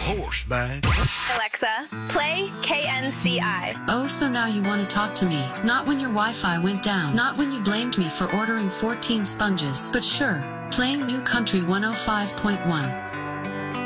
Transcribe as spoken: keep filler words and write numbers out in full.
horseback. Alexa, play K N C I. Oh, so now you want to talk to me. Not when your Wi-Fi went down. Not when you blamed me for ordering fourteen sponges. But sure, playing New Country one oh five point one.